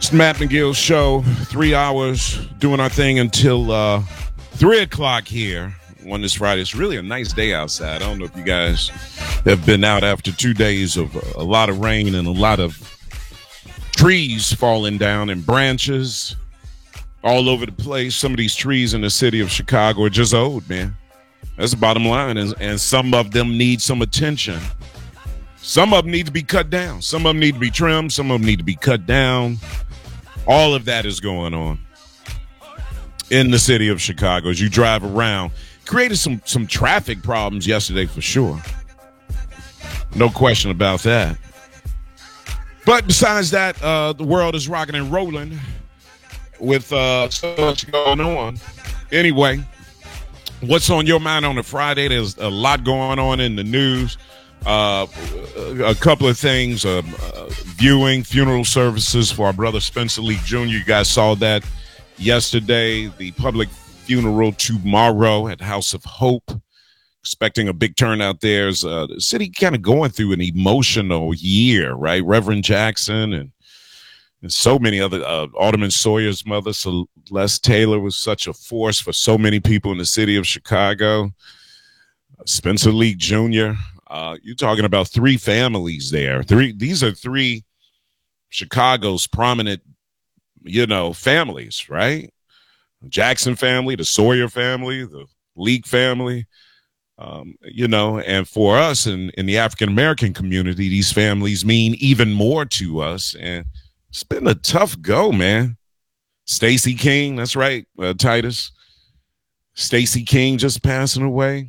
It's Matt McGill's show. 3 hours doing our thing until 3 o'clock here on this Friday. It's really a nice day outside. I don't know if you guys have been out after 2 days of a lot of rain and a lot of trees falling down and branches all over the place. Some of these trees in the city of Chicago are just old, man. That's the bottom line. And some of them need some attention. Some of them need to be cut down. Some of them need to be trimmed. Some of them need to be cut down. All of that is going on in the city of Chicago as you drive around. Created some traffic problems yesterday for sure. No question about that. But besides that, the world is rocking and rolling with so much going on. Anyway, what's on your mind on a Friday? There's a lot going on in the news. A couple of things, viewing funeral services for our brother Spencer Lee Jr. You guys saw that yesterday. The public funeral tomorrow at House of Hope. Expecting a big turnout there. The city kind of going through an emotional year, right? Reverend Jackson and so many other, Alderman Sawyer's mother, Celeste Taylor, was such a force for so many people in the city of Chicago. Spencer Lee Jr., you're talking about three families there. These are three Chicago's prominent, families, right? The Jackson family, the Sawyer family, the Leak family, and for us in the African-American community, these families mean even more to us. And it's been a tough go, man. Stacey King, that's right, Titus. Stacey King just passing away.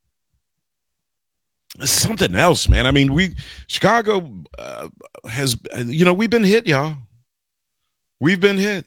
Something else, man. I mean, Chicago has, we've been hit, y'all. We've been hit.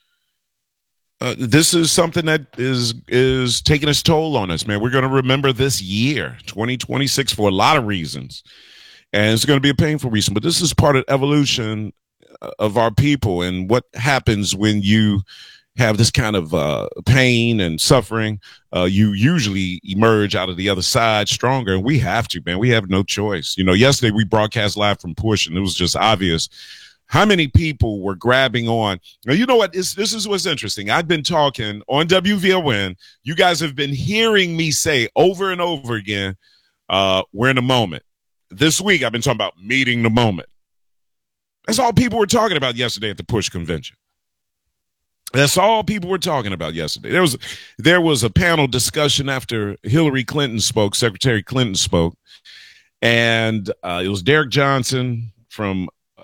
This is something that is taking its toll on us, man. We're going to remember this year, 2026, for a lot of reasons. And it's going to be a painful reason. But this is part of evolution of our people and what happens when you have this kind of pain and suffering. You usually emerge out of the other side stronger, and we have to, man. We have no choice. Yesterday we broadcast live from Push, and it was just obvious how many people were grabbing on. Now, you know what? This is what's interesting. I've been talking on WVON. You guys have been hearing me say over and over again, we're in a moment. This week I've been talking about meeting the moment. That's all people were talking about yesterday at the Push convention. That's all people were talking about yesterday. There was a panel discussion after Hillary Clinton spoke, Secretary Clinton spoke, and it was Derek Johnson from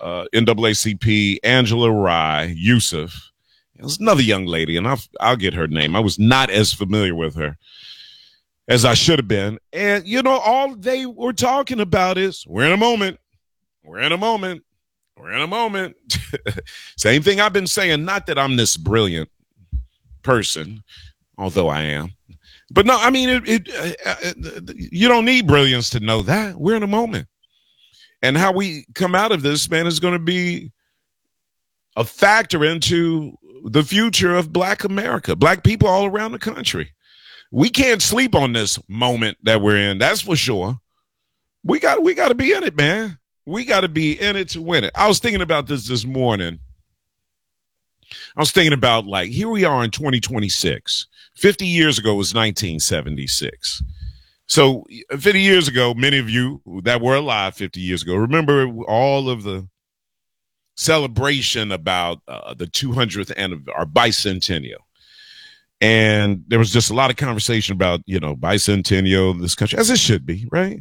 NAACP, Angela Rye, Yusuf. It was another young lady, and I'll get her name. I was not as familiar with her as I should have been. And, all they were talking about is, we're in a moment. We're in a moment. We're in a moment. Same thing I've been saying. Not that I'm this brilliant person, although I am. But no, I mean, you don't need brilliance to know that. We're in a moment. And how we come out of this, man, is going to be a factor into the future of Black America, Black people all around the country. We can't sleep on this moment that we're in. That's for sure. We got to be in it, man. We got to be in it to win it. I was thinking about this morning. I was thinking about, here we are in 2026. 50 years ago was 1976. So 50 years ago, many of you that were alive 50 years ago, remember all of the celebration about the 200th and our bicentennial. And there was just a lot of conversation about, bicentennial in this country, as it should be, right?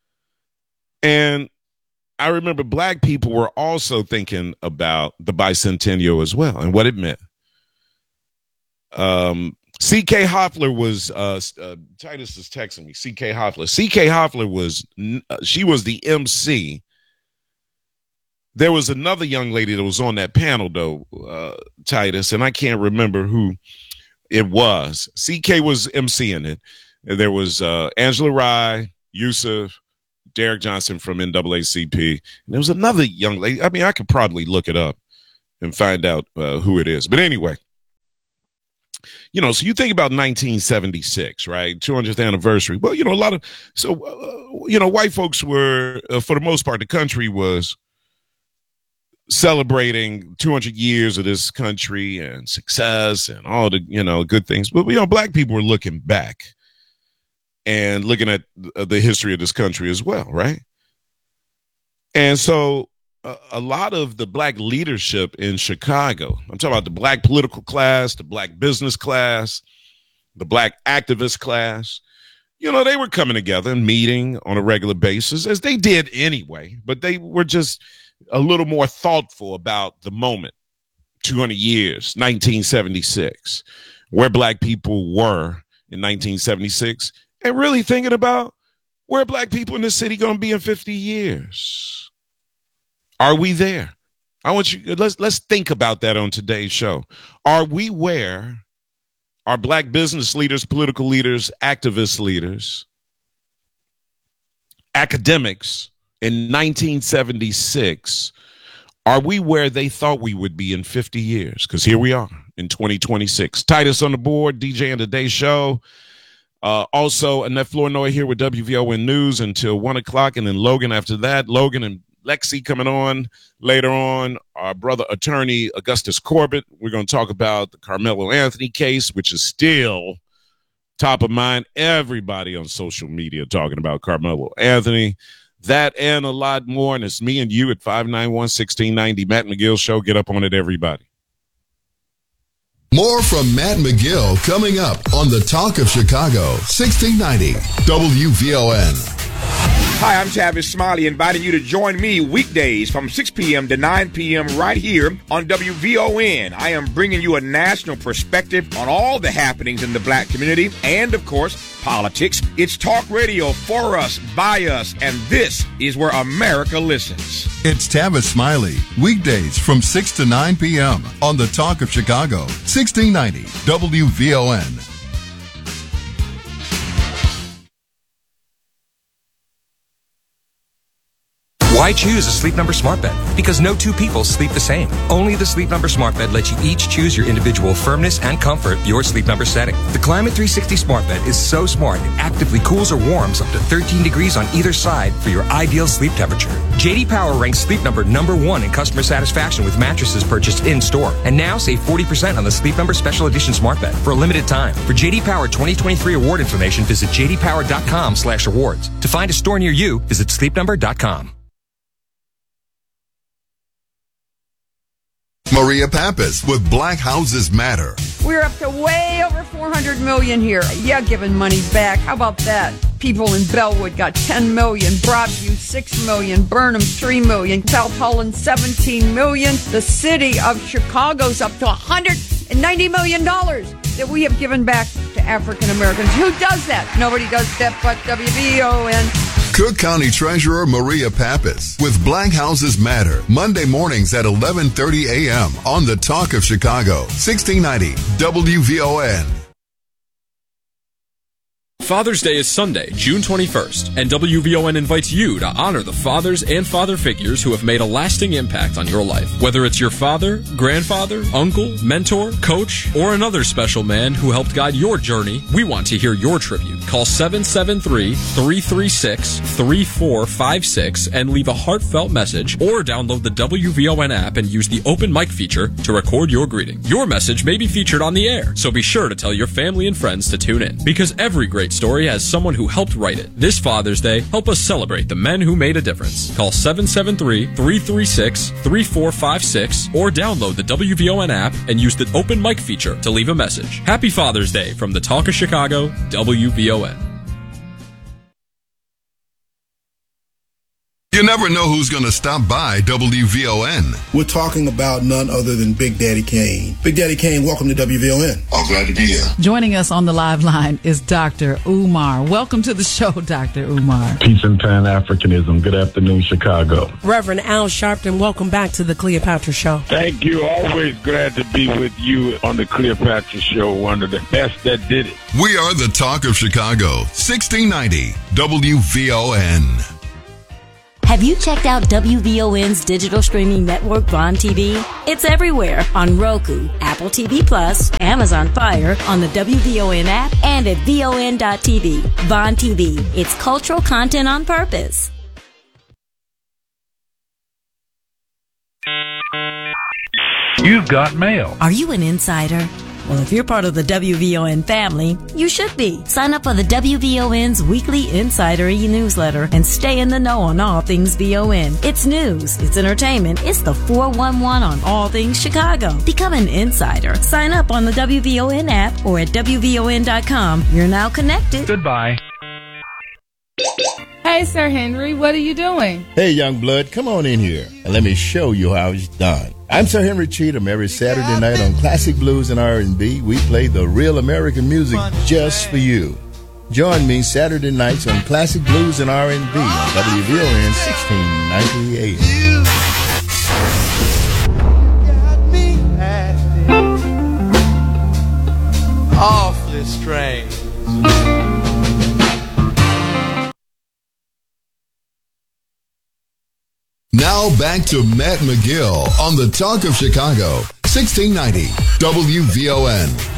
And I remember Black people were also thinking about the bicentennial as well and what it meant. C.K. Hoffler was, Titus is texting me, C.K. Hoffler. C.K. Hoffler she was the MC. There was another young lady that was on that panel, though, Titus, and I can't remember who it was. C.K. was MCing it. There was Angela Rye, Yusuf, Derek Johnson from NAACP. And there was another young lady. I mean, I could probably look it up and find out who it is. But anyway, so you think about 1976, right? 200th anniversary. Well, white folks were, for the most part, the country was celebrating 200 years of this country and success and all the, good things. But, black people were looking back and looking at the history of this country as well, right? And so a lot of the black leadership in Chicago, I'm talking about the black political class, the black business class, the black activist class, they were coming together and meeting on a regular basis, as they did anyway, but they were just a little more thoughtful about the moment, 200 years, 1976, where black people were in 1976, and really thinking about where black people in this city going to be in 50 years. Are we there? I want you, let's think about that on today's show. Are we where our black business leaders, political leaders, activist leaders, academics in 1976, are we where they thought we would be in 50 years? Because here we are in 2026. Titus on the board, DJ and Today's Show. Also, Annette Flournoy here with WVON News until 1 o'clock, and then Logan after that. Logan and Lexi coming on later on. Our brother attorney Augustus Corbett. We're going to talk about the Carmelo Anthony case, which is still top of mind. Everybody on social media talking about Carmelo Anthony. That and a lot more. And it's me and you at 591-1690. Matt McGill Show. Get up on it, everybody. More from Matt McGill coming up on the Talk of Chicago, 1690 WVON. Hi, I'm Tavis Smiley, inviting you to join me weekdays from 6 p.m. to 9 p.m. right here on WVON. I am bringing you a national perspective on all the happenings in the black community and, of course, politics. It's talk radio for us, by us, and this is where America listens. It's Tavis Smiley, weekdays from 6 to 9 p.m. on the Talk of Chicago, 1690 WVON. Why choose a Sleep Number smart bed? Because no two people sleep the same. Only the Sleep Number smart bed lets you each choose your individual firmness and comfort, your Sleep Number setting. The Climate 360 smart bed is so smart it actively cools or warms up to 13 degrees on either side for your ideal sleep temperature. J.D. Power ranks Sleep Number #1 in customer satisfaction with mattresses purchased in-store. And now save 40% on the Sleep Number Special Edition smart bed for a limited time. For J.D. Power 2023 award information, visit jdpower.com/awards. To find a store near you, visit sleepnumber.com. Maria Pappas with Black Houses Matter. We're up to way over $400 million here. Yeah, giving money back. How about that? People in Bellwood got $10 million, Broadview $6 million, Burnham $3 million, South Holland $17 million. The city of Chicago's up to $190 million that we have given back to African Americans. Who does that? Nobody does that but WVON. Cook County Treasurer Maria Pappas with Black Houses Matter, Monday mornings at 11:30 a.m. on the Talk of Chicago, 1690 WVON. Father's Day is Sunday, June 21st, and WVON invites you to honor the fathers and father figures who have made a lasting impact on your life. Whether it's your father, grandfather, uncle, mentor, coach, or another special man who helped guide your journey, we want to hear your tribute. Call 773-336-3456 and leave a heartfelt message, or download the WVON app and use the open mic feature to record your greeting. Your message may be featured on the air, so be sure to tell your family and friends to tune in, because every great story has someone who helped write it. This Father's Day, help us celebrate the men who made a difference. Call 773-336-3456 or download the WVON app and use the open mic feature to leave a message. Happy Father's Day from the Talk of Chicago, WVON. You never know who's going to stop by WVON. We're talking about none other than Big Daddy Kane. Big Daddy Kane, welcome to WVON. I'm glad to be here. Joining us on the live line is Dr. Umar. Welcome to the show, Dr. Umar. Peace and Pan-Africanism. Good afternoon, Chicago. Reverend Al Sharpton, welcome back to the Cleopatra Show. Thank you. Always glad to be with you on the Cleopatra Show, one of the best that did it. We are the Talk of Chicago, 1690 WVON. Have you checked out WVON's digital streaming network, Vaughn TV? It's everywhere on Roku, Apple TV Plus, Amazon Fire, on the WVON app, and at VON.TV. Vaughn TV. It's cultural content on purpose. You've got mail. Are you an insider? Well, if you're part of the WVON family, you should be. Sign up for the WVON's weekly Insider e-newsletter and stay in the know on all things VON. It's news, it's entertainment, it's the 411 on all things Chicago. Become an insider. Sign up on the WVON app or at WVON.com. You're now connected. Goodbye. Hey, Sir Henry, what are you doing? Hey, young blood, come on in here and let me show you how it's done. I'm Sir Henry Cheatham. Every Saturday night on Classic Blues and R&B, we play the real American music just for you. Join me Saturday nights on Classic Blues and R&B on WVON 1690 AM. Awfully strange. Now back to Matt McGill on the Talk of Chicago, 1690 WVON.